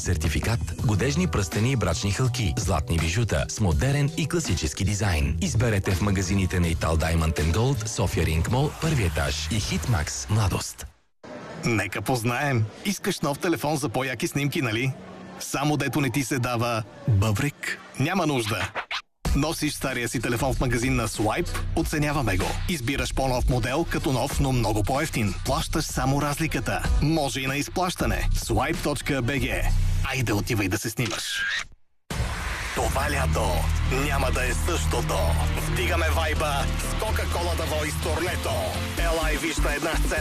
сертификат, годежни пръстени и брачни хълки, златни бижута с модерен и класически дизайн. Изберете в магазините на Ital Diamond Gold, София Ринг Мол, първи етаж и Hitmax Младост. Нека познаем. Искаш нов телефон за по-яки снимки, нали? Само дето не ти се дава бъбрик? Няма нужда. Носиш стария си телефон в магазин на Swipe, оценяваме го. Избираш по-нов модел, като нов, но много по-евтин. Плащаш само разликата. Може и на изплащане. Swipe.bg. Айде отивай да се снимаш. Това лято няма да е същото. Вдигаме вайба с Coca-Cola The Voice турнето. Ела и виж на една сцена